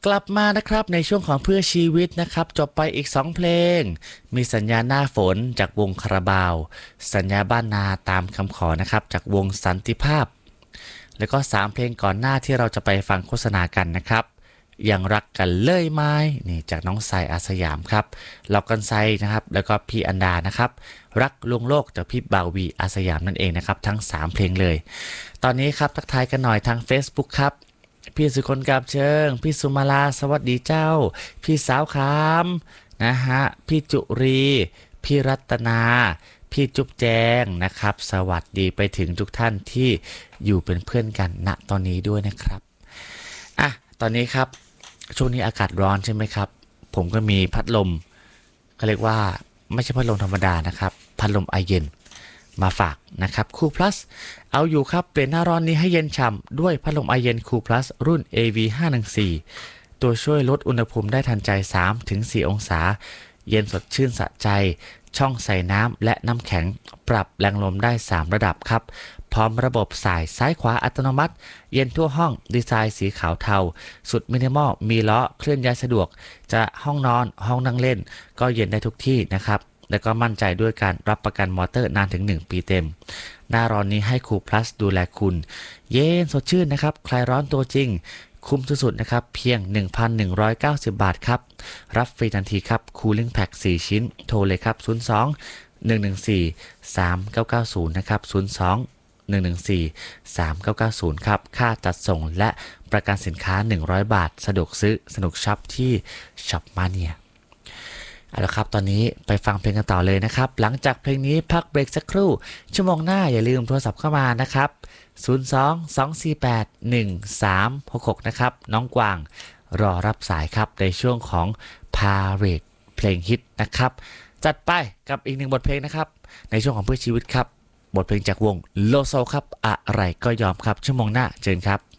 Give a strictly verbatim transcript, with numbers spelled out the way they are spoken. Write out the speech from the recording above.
กลับมานะครับในช่วงของเพื่อชีวิตนะครับจบไปอีกสองเพลงมีสัญญาหน้าฝนจากวงคาราบาวสัญญาบ้านนาตามคำขอนะครับจากวงสันติภาพแล้วก็สามเพลงก่อนหน้าที่เราจะไปฟังโฆษณากันนะครับยังรักกันเลยไหมนี่จากน้องไซอาสยามครับล็อกกันไซนะครับแล้วก็พี่อันดานะครับรักลวงโลกจากพี่บาวีอาสยามนั่นเองนะครับทั้งสามเพลงเลยตอนนี้ครับทักทายกันหน่อยทาง Facebook ครับพี่สุคนกับเชิงพี่สุมาลาสวัสดีเจ้าพี่สาวคามนะฮะพี่จุรีพี่รัตนาพี่จุ๊บแจงนะครับสวัสดีไปถึงทุกท่านที่อยู่เป็นเพื่อนกันณตอนนี้ด้วยนะครับอ่ะตอนนี้ครับช่วงนี้อากาศร้อนใช่ไหมครับผมก็มีพัดลมเขาเรียกว่าไม่ใช่พัดลมธรรมดานะครับพัดลมไอเย็นมาฝากนะครับคูล plus เอาอยู่ครับเปลี่ยนหน้าร้อนนี้ให้เย็นฉ่ำด้วยพัดลมไอเย็นคูล plus รุ่น เอ วี ห้าหนึ่งสี่ ตัวช่วยลดอุณหภูมิได้ทันใจ สามถึงสี่ องศาเย็นสดชื่นสะใจช่องใส่น้ำและน้ำแข็งปรับแรงลมได้สามระดับครับพร้อมระบบสายซ้ายขวาอัตโนมัติเย็นทั่วห้องดีไซน์สีขาวเทาสุดมินิมอลมีล้อเคลื่อนย้ายสะดวกจะห้องนอนห้องนั่งเล่นก็เย็นได้ทุกที่นะครับแล้วก็มั่นใจด้วยการรับประกันมอเตอร์นานถึงหนึ่งปีเต็มหน้าร้อนนี้ให้คูล plus ดูแลคุณเย็นสดชื่นนะครับคลายร้อนตัวจริงคุ้มสุดๆนะครับเพียง หนึ่งพันหนึ่งร้อยเก้าสิบ บาทครับรับฟรีทันทีครับ Cooling Pack สี่ชิ้นโทรเลยครับศูนย์ สอง หนึ่ง หนึ่ง สี่ สาม เก้า เก้า ศูนย์นะครับศูนย์ สอง หนึ่ง หนึ่ง สี่ สาม เก้า เก้า ศูนย์ครับค่าจัดส่งและประกันสินค้าหนึ่งร้อยบาทสะดวกซื้อสนุกช็อปที่ช็อปมาเนียเอาละครับตอนนี้ไปฟังเพลงกันต่อเลยนะครับหลังจากเพลงนี้พักเบรกสักครู่ชั่วโมงหน้าอย่าลืมโทรศัพท์เข้ามานะครับศูนย์ สอง สอง สี่ แปด หนึ่ง สาม หก หกนะครับน้องกวางรอรับสายครับในช่วงของ Parade เพลงฮิตนะครับจัดไปกับอีกหนึ่งบทเพลงนะครับในช่วงของเพื่อชีวิตครับบทเพลงจากวงโลโซครับอะไรก็ยอมครับชั่วโมงหน้าเจอกันครับ